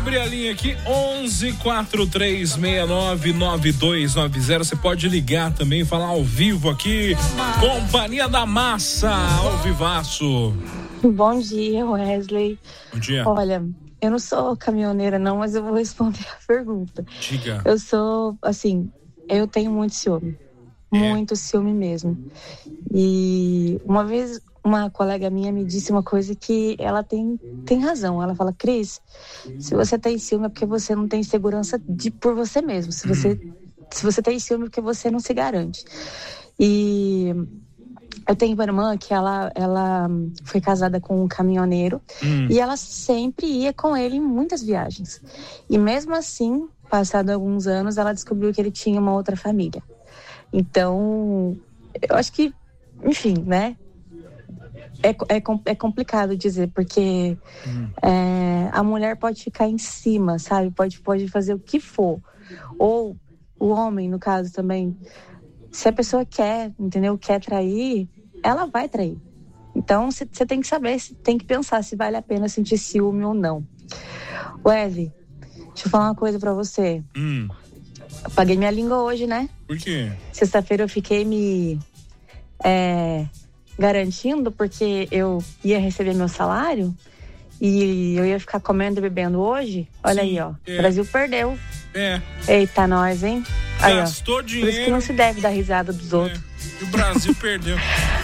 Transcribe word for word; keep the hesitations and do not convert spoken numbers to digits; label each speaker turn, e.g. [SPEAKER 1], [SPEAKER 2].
[SPEAKER 1] abrir a linha aqui, onze quatro três seis nove nove dois nove zero. Você pode ligar também, falar ao vivo aqui. Companhia da Massa, ao vivaço.
[SPEAKER 2] Bom dia, Wesley.
[SPEAKER 1] Bom dia.
[SPEAKER 2] Olha, eu não sou caminhoneira não, mas eu vou responder a pergunta.
[SPEAKER 1] Diga.
[SPEAKER 2] Eu sou, assim, eu tenho muito ciúme. É. Muito ciúme mesmo. E uma vez uma colega minha me disse uma coisa que ela tem, tem razão. Ela fala, Cris, se você tem ciúme é porque você não tem segurança de, por você mesmo. Se você, hum. se você tem ciúme é porque você não se garante. E eu tenho uma irmã que ela, ela foi casada com um caminhoneiro hum. e ela sempre ia com ele em muitas viagens. E mesmo assim, passado alguns anos, ela descobriu que ele tinha uma outra família. Então, eu acho que, enfim, né? É, é, é complicado dizer, porque hum. é, a mulher pode ficar em cima, sabe? Pode, pode fazer o que for. Ou o homem, no caso, também. Se a pessoa quer, entendeu? Quer trair, ela vai trair. Então, você tem que saber, tem que pensar se vale a pena sentir ciúme ou não. Wesley, deixa eu falar uma coisa pra você.
[SPEAKER 1] Hum.
[SPEAKER 2] Eu paguei minha língua hoje, né?
[SPEAKER 1] Por quê?
[SPEAKER 2] Sexta-feira eu fiquei me é, garantindo, porque eu ia receber meu salário e eu ia ficar comendo e bebendo hoje. Olha Sim, aí, ó. É. O Brasil perdeu.
[SPEAKER 1] É.
[SPEAKER 2] Eita, nós, hein? Aí,
[SPEAKER 1] Gastou
[SPEAKER 2] ó.
[SPEAKER 1] dinheiro.
[SPEAKER 2] Por isso que não se deve dar risada dos outros.
[SPEAKER 1] É. E o Brasil perdeu.